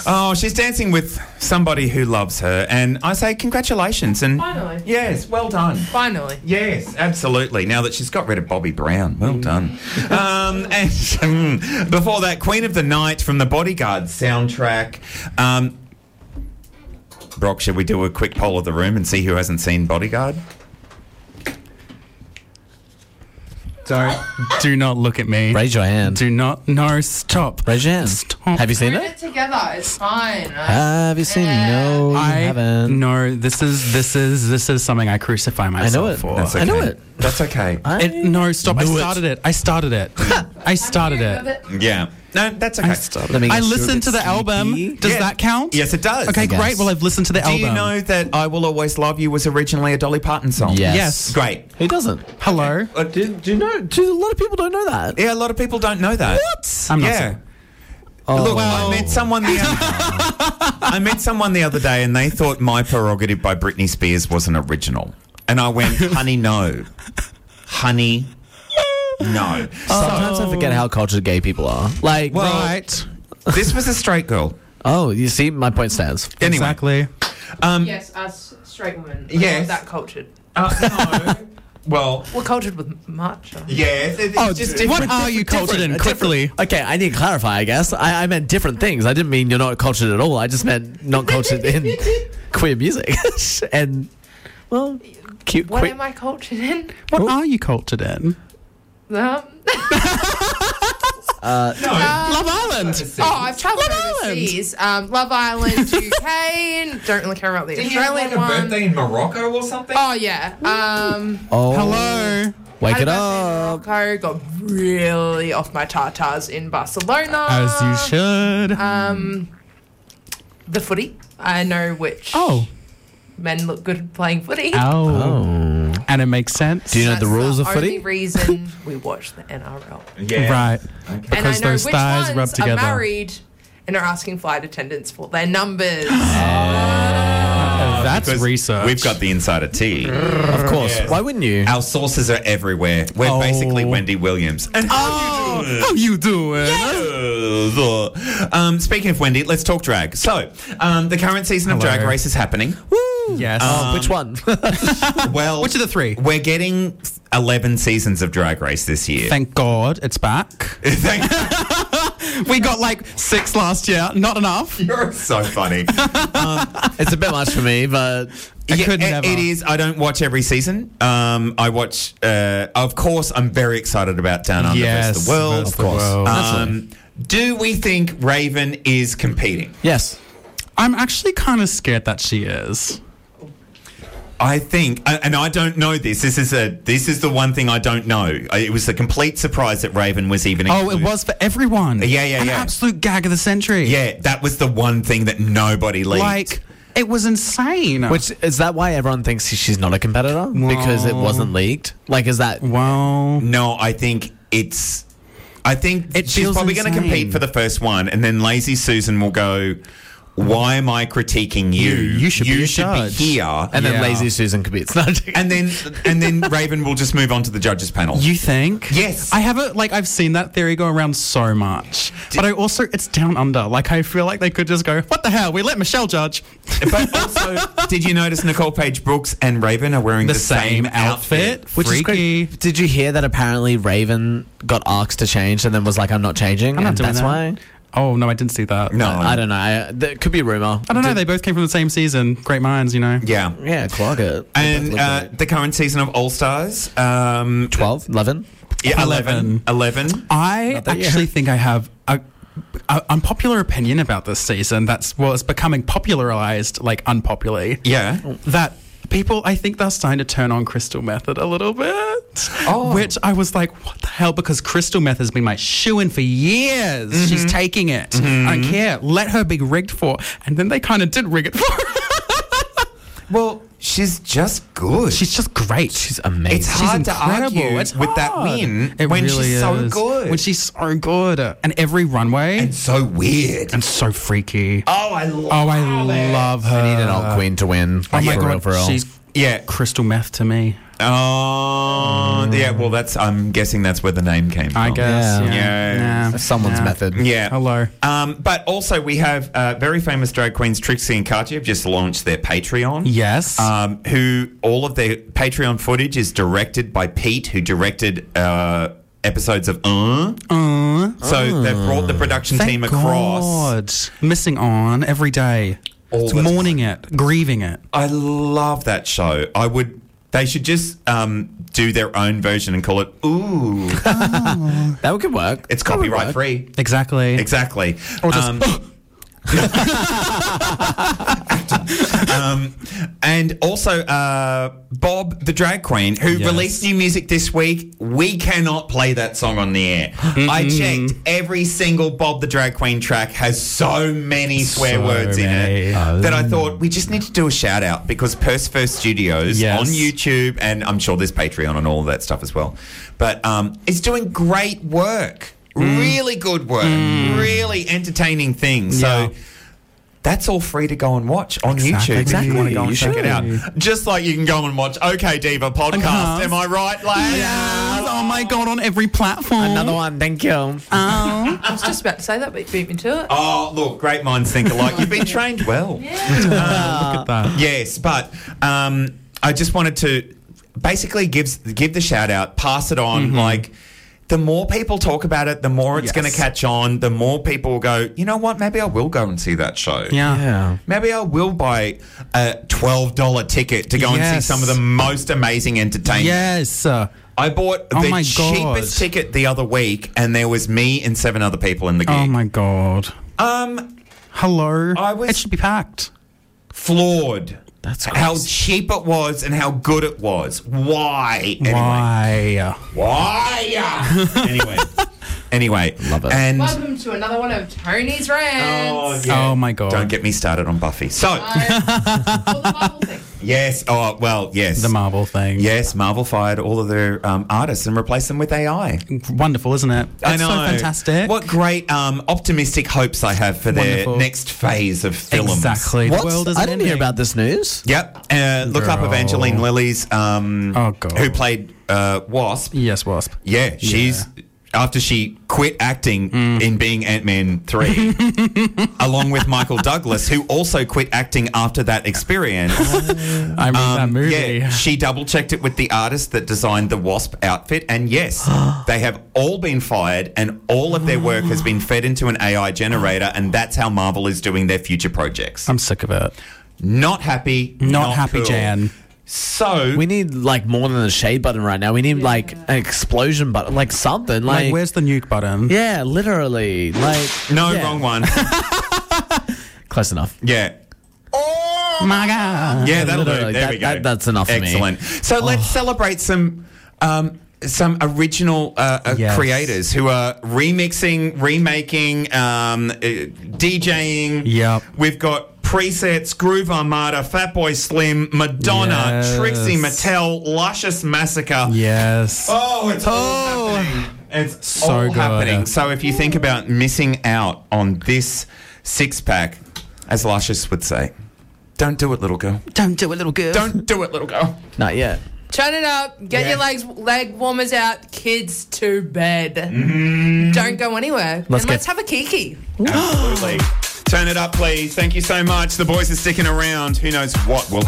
Oh, she's dancing with somebody who loves her, and I say congratulations. And Finally. yes, well done. Finally. Yes, absolutely. Now that she's got rid of Bobby Brown, well done. And before that, Queen of the Night from the Bodyguard soundtrack. Brock, should we do a quick poll of the room and see who hasn't seen Bodyguard? Do not look at me. Raise your hand. Do not. No, stop. Raise your hand. Stop. Have you seen Put it? it together. It's fine. Have you seen it? Yeah. No, you haven't. No, this is something I crucify myself I know it. for. That's okay. I know it. That's okay. No, stop. I knew it. started it. I started it. I started it. Yeah. No, that's okay. Let me I get listened to sugar the album. sleepy. Does Yeah. that count? Yes, it does. Okay, Yes. great. Well, I've listened to the Do album. you know that I Will Always Love You was originally a Dolly Parton song? Yes. Yes. Great. Who doesn't? Hello. Do you know? Do a lot of people don't know that? Yeah, a lot of people don't know that. What? I'm not Yeah. saying. Look, I met someone the other day, and they thought My Prerogative by Britney Spears was an original, and I went, "Honey, no, honey, no." Sometimes I forget how cultured gay people are. Like, Well, Right. This was a straight girl. oh, you see, my point stands. Anyway, Exactly. Yes, us straight women. Yes. Not that cultured. no. Well, We're cultured with matcha. yeah. It's Oh, just what different. are you cultured in? Quickly. Okay, I need to clarify, I guess. I meant different things. I didn't mean you're not cultured at all. I just meant not cultured in queer music. And, well, cute. What am I cultured in? What are you cultured in? Um, Love Island. oh, I've travelled Love Island. overseas. Love Island, UK. And don't really care about the Australian one. in Morocco or something? Oh yeah. Oh, Hello. Wake had it a birthday in up. Morocco, got really off my tartars in Barcelona. As you should. The footy. I know which men look good playing footy. Oh. And it makes sense. Do you know the rules of That's footy? the only reason we watch the NRL. Yeah. Right. And I Because know those which thighs ones rub together. are married and are asking flight attendants for their numbers. That's Because research. We've got the insider tea. Of course. Why wouldn't you? Our sources are everywhere. We're Oh. basically Wendy Williams. And How you doing? speaking of Wendy, let's talk drag. So, the current season of Hello. Drag Race is happening. Yes. Which one? Well, Which of the three? We're getting 11 seasons of Drag Race this year. Thank God it's back. Thank We got like 6 last year. Not enough. You're so funny. It's a bit much for me, but I could it- never. It is. I don't watch every season. I watch. Of course, I'm very excited about Down Under Yes, vs. the World. versus the world. Do we think Raven is competing? yes. I'm actually kind of scared that she is. I think, and I don't know this. This is the one thing I don't know. It was a complete surprise that Raven was even. Oh, it included. was for everyone. Yeah, yeah, An yeah. absolute gag of the century. Yeah, that was the one thing that nobody leaked. Like, it was insane. Which is that why everyone thinks she's not a competitor? Because it wasn't leaked? Like, is that. well, No, I think it's. I think It she's feels probably going to insane. compete for the first one, and then Lazy Susan will go, "Why am I critiquing you? You should be a judge." here." And then Yeah. Lazy Susan competes. No, and then Raven will just move on to the judges panel. you think? Yes. I haven't, like, I've seen that theory go around so much. But I also, it's down under. Like, I feel like they could just go, what the hell? We let Michelle judge. But also, did you notice Nicole Page Brooks and Raven are wearing the same outfit? Which is Freaky. great. Did you hear that apparently Raven got asked to change and then was like, I'm not changing? I'm not and doing that's that. why? Oh, no, I didn't see that. No, I don't know. That could be a rumor. I don't know. They both came from the same season. Great minds, you know. Yeah. Yeah, clog it. And Look great. the current season of All Stars, 12, 11. yeah, 11. 11. I Not that actually yet. think I have a unpopular opinion about this season. It's becoming popularized, like, unpopularly. Yeah. That people, I think they're starting to turn on Crystal Method a little bit. Oh. Which I was like, what the hell? Because Crystal Meth has been my shoo-in for years. Mm-hmm. She's taking it. I don't care. Let her be rigged for. And then they kind of did rig it for her. Well, she's just good. She's just great. She's amazing. It's hard to incredible. argue It's with that hard. win It when really she's so is. good. When she's so good. And every runway. and so weird. and so freaky. Oh, I love Oh, I love her. I need an alt queen to win. Oh Like, my for god, real, for real. she's Yeah. crystal meth to me. Oh, yeah. Well, I'm guessing that's where the name came from. I guess. Yeah. Yeah. Someone's method. Yeah. Hello. But also we have very famous drag queens Trixie and Katya have just launched their Patreon. Yes. Who all of their Patreon footage is directed by Pete, who directed episodes of So they've brought the production Thank team across. God. Missing on every day. All the Mourning it, grieving it. I love that show. They should just do their own version and call it Ooh. That could work. It's That would copyright work. free. Exactly. Exactly. Or just, And also Bob, the drag queen, who Yes. released new music this week. We cannot play that song on the air. I checked. Every single Bob, the drag queen track has so many swear So words in many. it that I thought we just need to do a shout out because Perseverance Studios Yes. on YouTube, and I'm sure there's Patreon and all of that stuff as well. But it's doing great work. Really good work. Really entertaining things. Yeah. So that's all free to go and watch on YouTube if you want to go and You check it out. should. Just like you can go and watch OK Diva podcast. Uh-huh. Am I right, lads? Yes. Oh my God, on every platform. Another one. Thank you. I was just about to say that, but you beat me to it. Oh, look, great minds think alike. You've been trained well. Look at that. Yes, but I just wanted to basically give the shout out, pass it on. Like, the more people talk about it, the more it's Yes. going to catch on. The more people will go, you know what? Maybe I will go and see that show. Yeah. Maybe I will buy a $12 ticket to go and see Yes. some of the most amazing entertainment. Yes. I bought Oh the my God. cheapest ticket the other week, and there was me and 7 other people in the gig. Oh my God. Hello. I was- It should be packed. Floored. That's How crazy. cheap it was and how good it was. Why? Why? Why? Anyway. Love it. And Welcome to another one of Tony's rants. Oh my God. Don't get me started on Buffy. So, Well, the Marvel thing. yes. Oh, well, yes. The Marvel thing. Yes, Marvel fired all of their artists and replaced them with AI. Wonderful, isn't it? I It's know. so fantastic. What great optimistic hopes I have for their Wonderful. next phase of films. Exactly. What? The world is I didn't hear ending. about this news. Yep. Look up Girl. Evangeline Lilly's, Oh, God. who played Wasp. Yes, Wasp. Yeah, she's after she quit acting in being Ant-Man 3, along with Michael Douglas, who also quit acting after that experience. I mean, that movie. Yeah, she double-checked it with the artist that designed the Wasp outfit, and yes, they have all been fired, and all of their work has been fed into an AI generator, and that's how Marvel is doing their future projects. I'm sick of it. Not happy. Not happy, cool. Jan. So We need like more than a shade button right now. We need like an explosion button, like something. Like, where's the nuke button? Yeah, literally. Like no, yeah. wrong one. Close enough. Yeah. My God. Yeah, that'll do. Literally, There we go. that's enough for me. Excellent. So let's celebrate some original Yes. creators who are remixing, remaking, DJing. Yep. We've got Presets, Groove Armada, Fatboy Slim, Madonna, Yes. Trixie Mattel, Luscious Massacre. Yes. Oh, it's all happening. It's So all good. happening. So if you think about missing out on this six-pack, as Luscious would say, don't do it, little girl. Don't do it, little girl. Don't do it, little girl. Not yet. Turn it up. Get Yeah. your leg warmers out. Kids to bed. Don't go anywhere. Let's and get- let's have a kiki. Absolutely. Turn it up, please. Thank you so much. The boys are sticking around. Who knows what will